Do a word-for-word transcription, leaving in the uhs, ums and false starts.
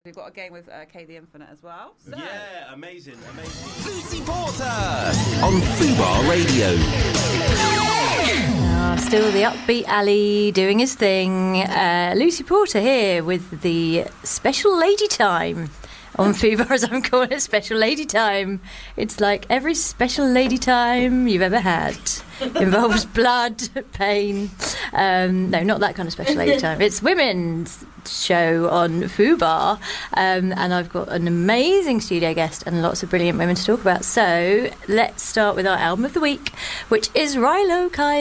We've got a game with uh, Kay the Infinite as well. So. Yeah, amazing, amazing. Lucy Porter on Fubar Radio. Oh, still the upbeat Ali doing his thing. Uh, Lucy Porter here with the Special Lady Time on Fubar, as I'm calling it, Special Lady Time. It's like every special lady time you've ever had. Involves blood, pain. Um, no, not that kind of special lady time. It's women's show on Fubar, um, and I've got an amazing studio guest and lots of brilliant women to talk about. So let's start with our album of the week, which is Rilo Kiley.